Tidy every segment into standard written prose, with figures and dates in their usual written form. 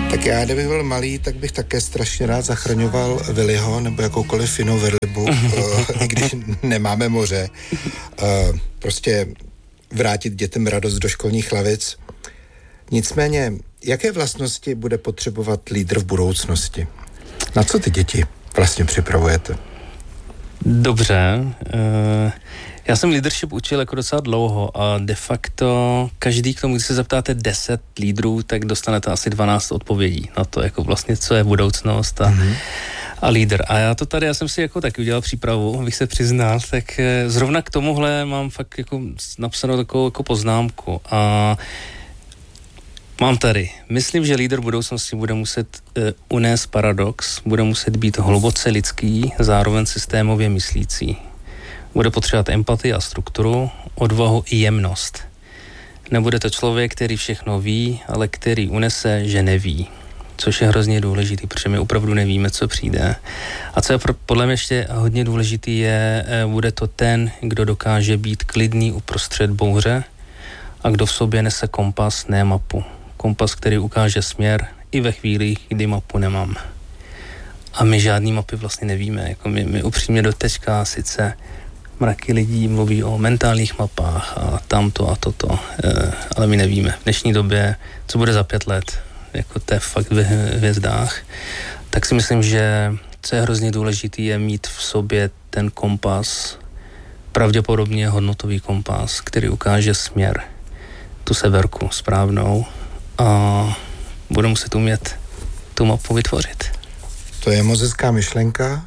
Tak já, kdybych byl malý, tak bych také strašně rád zachraňoval Willyho nebo jakoukoliv jinou velrybu, i když nemáme moře. Prostě vrátit dětem radost do školních lavic. Nicméně, jaké vlastnosti bude potřebovat lídr v budoucnosti? Na co ty děti vlastně připravujete? Dobře. Já jsem leadership učil jako docela dlouho a de facto každý k tomu, když se zeptáte 10 lídrů, tak dostanete asi 12 odpovědí na to, jako vlastně, co je budoucnost a lídr. A já jsem si jako taky udělal přípravu, abych se přiznal, tak zrovna k tomuhle mám fakt jako napsanou takovou jako poznámku a mám tady. Myslím, že lídr budoucnosti bude muset unést paradox, bude muset být hluboce lidský, zároveň systémově myslící. Bude potřebovat empatii a strukturu, odvahu i jemnost. Nebude to člověk, který všechno ví, ale který unese, že neví. Což je hrozně důležitý, protože my opravdu nevíme, co přijde. A co je podle mě ještě hodně důležitý je, bude to ten, kdo dokáže být klidný uprostřed bouře a kdo v sobě nese kompas, ne mapu. Kompas, který ukáže směr i ve chvílích, kdy mapu nemám. A my žádný mapy vlastně nevíme. Jako my upřímně do teďka sice mraky lidí mluví o mentálních mapách a tamto a toto, ale my nevíme. V dnešní době, co bude za 5 let, jako to je fakt v hvězdách, tak si myslím, že co je hrozně důležitý, je mít v sobě ten kompas, pravděpodobně hodnotový kompas, který ukáže směr, tu severku správnou a bude muset umět tu mapu vytvořit. To je moc hezká myšlenka.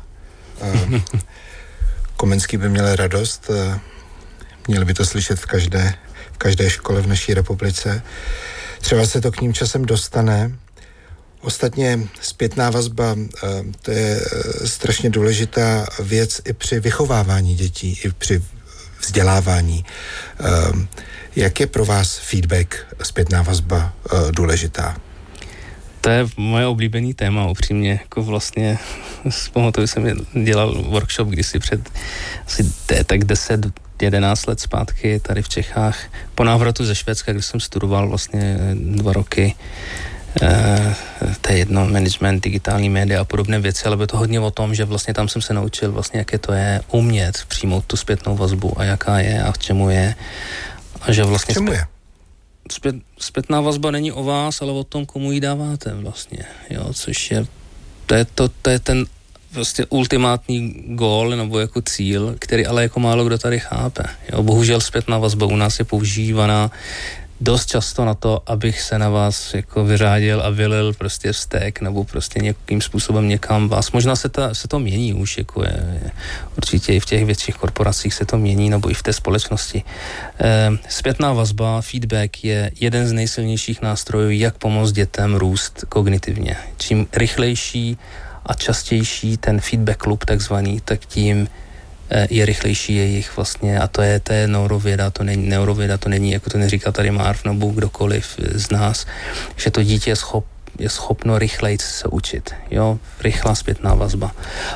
Komenský by měl radost. Měli by to slyšet v každé škole v naší republice. Třeba se to k ním časem dostane. Ostatně zpětná vazba, to je strašně důležitá věc i při vychovávání dětí, i při vzdělávání. Jak je pro vás feedback, zpětná vazba důležitá? To je moje oblíbený téma, upřímně, jako vlastně pamatuju, jsem dělal workshop kdysi před asi tak 10-11 let zpátky tady v Čechách, po návratu ze Švédska, kde jsem studoval vlastně 2 roky, to je jedno, management, digitální média a podobné věci, ale bylo to hodně o tom, že vlastně tam jsem se naučil vlastně, jaké to je umět přijmout tu zpětnou vazbu a jaká je a k čemu je. A že vlastně čemu je? Zpětná vazba není o vás, ale o tom, komu ji dáváte vlastně, jo, což je, to je ten vlastně ultimátní gól nebo jako cíl, který ale jako málo kdo tady chápe, jo, bohužel zpětná vazba u nás je používaná dost často na to, abych se na vás jako vyřádil a vylil prostě vztek nebo prostě nějakým způsobem někam vás. Možná se to mění už, jako je určitě i v těch větších korporacích se to mění, nebo i v té společnosti. Zpětná vazba, feedback je jeden z nejsilnějších nástrojů, jak pomoct dětem růst kognitivně. Čím rychlejší a častější ten feedback loop takzvaný, tak tím je rychlejší jejich vlastně, a to je neurověda, to není, jako to neříká tady Marv nebo kdokoliv z nás, že to dítě je schopno rychleji se učit, jo, rychlá zpětná vazba.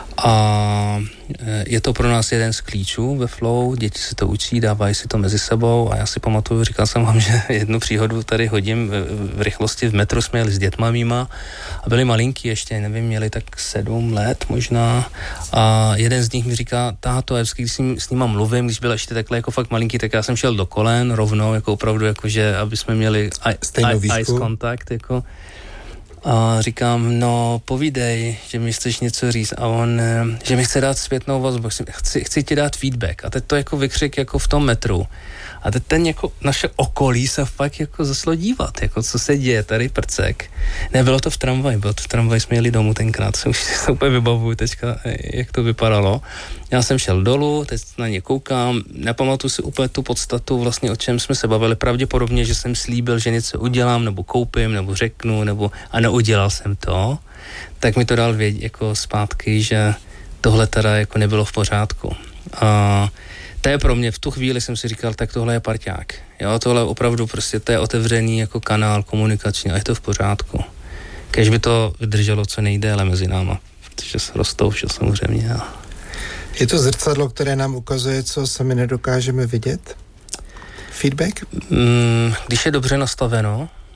A je to pro nás jeden z klíčů ve flow, děti se to učí, dávají si to mezi sebou a já si pamatuju, říkal jsem vám, že jednu příhodu tady hodím v rychlosti, v metru jsme jeli s dětma mýma a byli malinký ještě, nevím, měli tak 7 let možná a jeden z nich mi říká, táto, když s nima mluvím, když byl ještě takhle jako fakt malinký, tak já jsem šel do kolen rovnou, jako opravdu, jakože, aby jsme měli eye contact, jako. A říkám, no povídej, že mi chceš něco říct a on, že mi chce dát zpětnou vazbu, chci ti dát feedback a teď to jako vykřik jako v tom metru a teď ten jako naše okolí se fakt jako zaslo dívat, jako co se děje, tady prcek. Ne, bylo to v tramvaji, jsme jeli domů tenkrát, už se úplně vybavuju teďka, jak to vypadalo. Já jsem šel dolů, teď na ně koukám, nepamatuju si úplně tu podstatu vlastně, o čem jsme se bavili, pravděpodobně, že jsem slíbil, že něco udělám, nebo koupím, nebo řeknu, a neudělal jsem to, tak mi to dal vědět jako zpátky, že tohle teda jako nebylo v pořádku. A to je pro mě, v tu chvíli jsem si říkal, tak tohle je parťák. Jo, tohle opravdu prostě, to je otevřený jako kanál komunikační a je to v pořádku. Kéž by to vydrželo co nejdéle mezi náma, protože se rostou vše samozřejmě. Je to zrcadlo, které nám ukazuje, co sami nedokážeme vidět? Feedback? Když je dobře nastaveno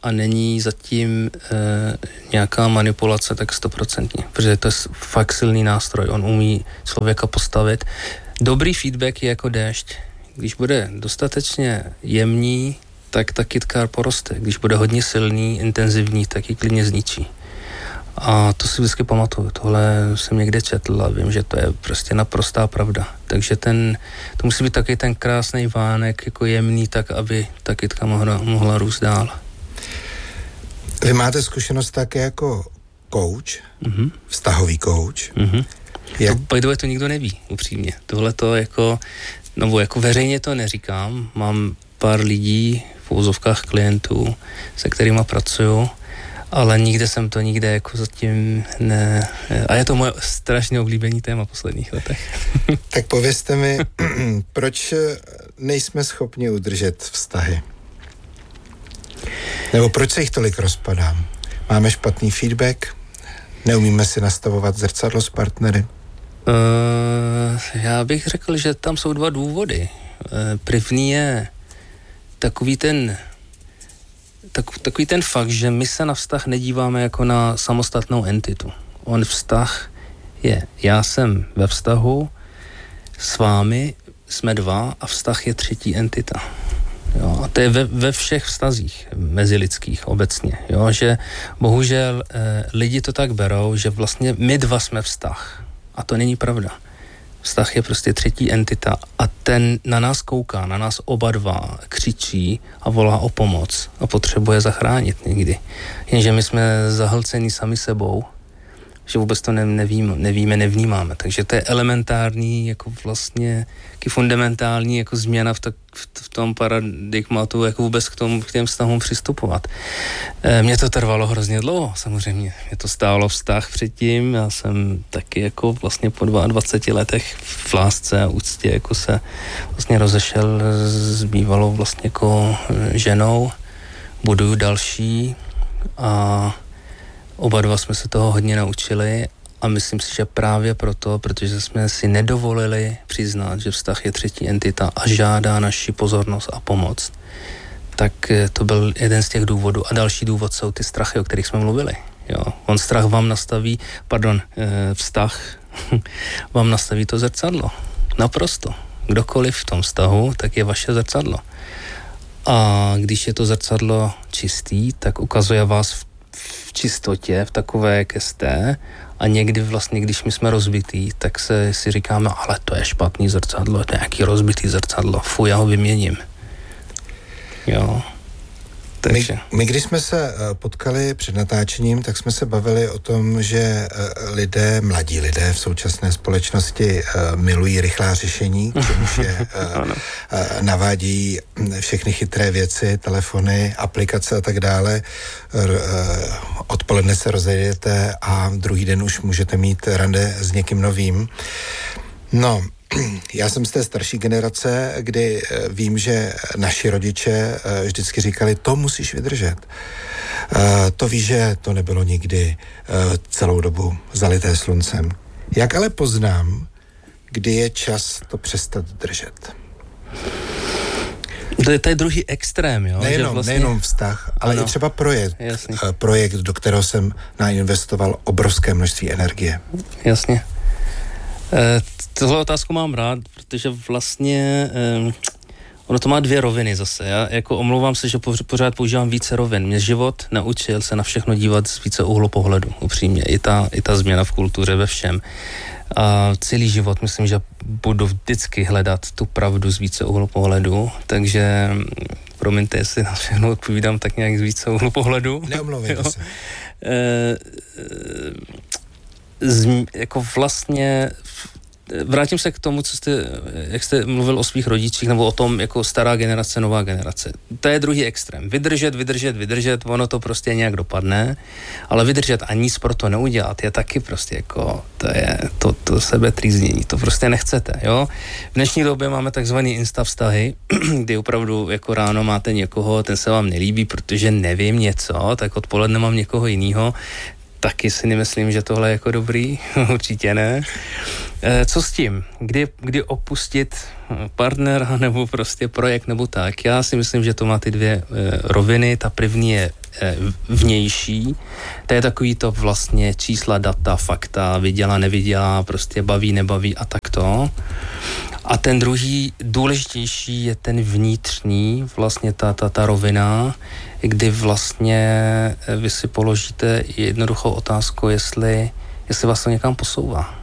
a není zatím nějaká manipulace, tak 100%. Protože to je fakt silný nástroj, on umí člověka postavit. Dobrý feedback je jako déšť. Když bude dostatečně jemný, tak ta kytka poroste. Když bude hodně silný, intenzivní, tak ji klidně zničí. A to si vždycky pamatuju. Tohle jsem někde četl a vím, že to je prostě naprostá pravda. Takže to musí být taky ten krásný vánek, jako jemný, tak aby ta kytka mohla růst dál. Vy máte zkušenost také jako coach, vztahový coach. To nikdo neví, upřímně. Tohle to jako veřejně to neříkám. Mám pár lidí v uvozovkách klientů, se kterýma pracuju, ale nikde jsem to jako zatím ne... A je to moje strašně oblíbený téma posledních letech. Tak povězte mi, proč nejsme schopni udržet vztahy? Nebo proč se jich tolik rozpadá? Máme špatný feedback? Neumíme si nastavovat zrcadlo s partnery? Já bych řekl, že tam jsou dva důvody. První je takový ten fakt, že my se na vztah nedíváme jako na samostatnou entitu. Vztah je, já jsem ve vztahu s vámi, jsme dva a vztah je třetí entita. Jo, a to je ve všech vztazích mezilidských obecně. Jo, že bohužel lidi to tak berou, že vlastně my dva jsme vztah. A to není pravda. Vztah je prostě třetí entita a ten na nás kouká, na nás oba dva, křičí a volá o pomoc a potřebuje zachránit někdy. Jenže my jsme zahlcení sami sebou, že vůbec to nevíme, nevnímáme. Takže to je elementární, jako vlastně taky fundamentální jako změna v tom paradigmatu, jako vůbec k těm vztahům přistupovat. Mně to trvalo hrozně dlouho, samozřejmě. Mě to stálo vztah předtím, já jsem taky jako vlastně po 22 letech v lásce a úctě jako se vlastně rozešel s bývalou vlastně jako ženou, buduju další a oba dva jsme se toho hodně naučili a myslím si, že právě proto, protože jsme si nedovolili přiznat, že vztah je třetí entita a žádá naši pozornost a pomoc, tak to byl jeden z těch důvodů. A další důvod jsou ty strachy, o kterých jsme mluvili. Jo. Strach vám nastaví, vztah vám nastaví to zrcadlo. Naprosto. Kdokoliv v tom vztahu, tak je vaše zrcadlo. A když je to zrcadlo čistý, tak ukazuje vás v čistotě, v takové, jaké jste, a někdy vlastně, když my jsme rozbitý, tak si říkáme, ale to je špatný zrcadlo, to je nějaký rozbitý zrcadlo, já ho vyměním. Jo. Takže. My když jsme se potkali před natáčením, tak jsme se bavili o tom, že mladí lidé v současné společnosti milují rychlá řešení, k čemuž je navádí všechny chytré věci, telefony, aplikace a tak dále. Odpoledne se rozejdete a druhý den už můžete mít rande s někým novým. No, já jsem z té starší generace, kdy vím, že naši rodiče vždycky říkali, to musíš vydržet. To víš, že to nebylo nikdy celou dobu zalité sluncem. Jak ale poznám, kdy je čas to přestat držet? To je druhý extrém, jo? Nejenom vztah, ale i třeba projekt, do kterého jsem nainvestoval obrovské množství energie. Jasně. Tohle otázku mám rád, protože vlastně ono to má dvě roviny zase. Já jako omlouvám se, že pořád používám více rovin. Mě život naučil se na všechno dívat z více úhlu pohledu, upřímně. I ta změna v kultuře, ve všem. A celý život myslím, že budu vždycky hledat tu pravdu z více úhlu pohledu, takže promiňte, jestli na všechno odpovídám tak nějak z více úhlu pohledu. Neomlouvejte se. Jako vlastně vrátím se k tomu, jak jste mluvil o svých rodičích, nebo o tom jako stará generace, nová generace. To je druhý extrém. Vydržet, ono to prostě nějak dopadne, ale vydržet a nic pro to neudělat je taky prostě jako, to sebetrýznění, to prostě nechcete, jo. V dnešní době máme takzvaný insta vztahy, kdy opravdu jako ráno máte někoho, ten se vám nelíbí, protože nevím něco, tak odpoledne mám někoho jinýho. Taky si nemyslím, že tohle je jako dobrý, určitě ne. Co s tím? Kdy opustit partnera nebo prostě projekt nebo tak? Já si myslím, že to má ty dvě roviny. Ta první je vnější. To je takový to vlastně čísla, data, fakta, vydělá, nevydělá, prostě baví, nebaví a takto. A ten druhý důležitější je ten vnitřní, vlastně ta rovina, kdy vlastně vy si položíte jednoduchou otázku, jestli vás to někam posouvá.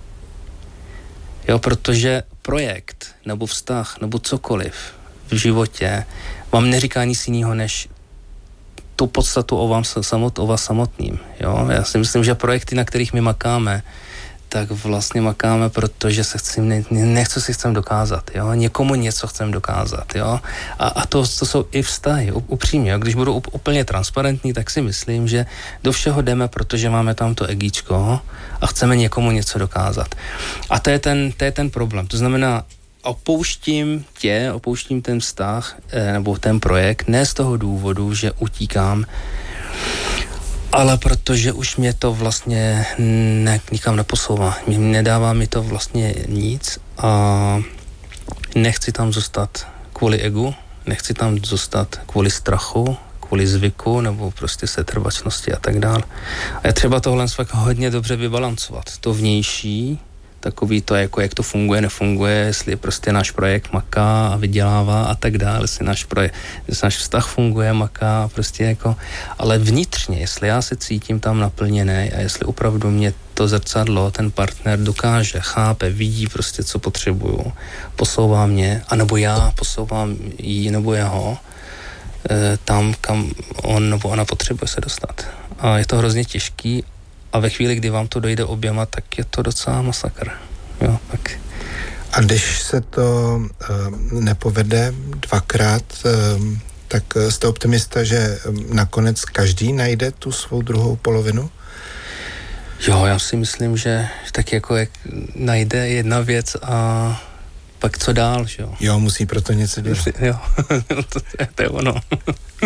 Jo, protože projekt, nebo vztah, nebo cokoliv v životě vám neříká nic jiného, než tu podstatu o vás samotným. Jo? Já si myslím, že projekty, na kterých my makáme, tak vlastně makáme, protože chcem dokázat. Jo? Někomu něco chcem dokázat. Jo? A to jsou i vztahy, upřímně. Jo? Když budu úplně transparentní, tak si myslím, že do všeho jdeme, protože máme tam to egíčko a chceme někomu něco dokázat. A to je ten problém. To znamená, opouštím ten vztah nebo ten projekt ne z toho důvodu, že utíkám, ale protože už mě to vlastně nikam neposouvá. Nedává mi to vlastně nic a nechci tam zůstat kvůli egu, nechci tam zůstat kvůli strachu, kvůli zvyku nebo prostě setrvačnosti a tak dále. A je třeba tohle fakt hodně dobře vybalancovat. To vnější, takový to, jako jak to funguje, nefunguje, jestli prostě náš projekt maká a vydělává a tak dále, jestli náš vztah funguje, maká, prostě jako, ale vnitřně, jestli já se cítím tam naplněný a jestli opravdu mě to zrcadlo, ten partner dokáže, chápe, vidí prostě, co potřebuju, posouvá mě, anebo já posouvám jí nebo jeho, tam, kam on nebo ona potřebuje se dostat. A je to hrozně těžký. A ve chvíli, kdy vám to dojde oběma, tak je to docela masakr. Jo, tak. A když se to nepovede dvakrát, tak jste optimista, že nakonec každý najde tu svou druhou polovinu? Jo, já si myslím, že tak jako jak najde jedna věc a pak co dál, že jo? Jo, musí proto něco dělat. Jo, to je ono.